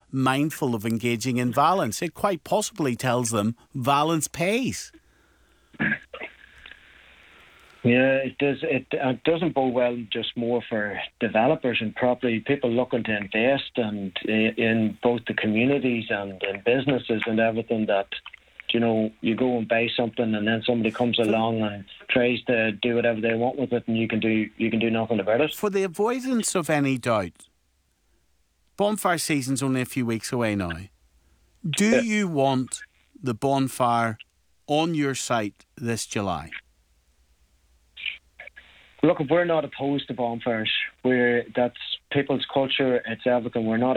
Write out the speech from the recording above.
mindful of engaging in violence. It quite possibly tells them violence pays. Yeah, it does. It doesn't bode well just more for developers and property people looking to invest and in both the communities and in businesses and everything. That you go and buy something and then somebody comes along and tries to do whatever they want with it, and you can do nothing about it. For the avoidance of any doubt, bonfire season's only a few weeks away now. Do you want the bonfire on your site this July? Look, we're not opposed to bonfires. That's people's culture. It's everything. We're not